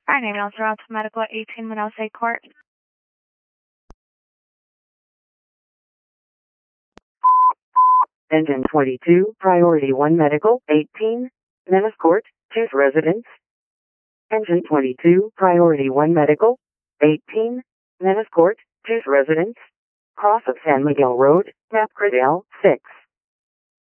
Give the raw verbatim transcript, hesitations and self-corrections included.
Our name is Route Medical at eighteen Monose Court. Engine twenty-two, Priority one Medical, eighteen, Menace Court, choose residence. Engine twenty-two, Priority one Medical, eighteen, Menace Court, choose residence. Cross of San Miguel Road, Map Cradell, six.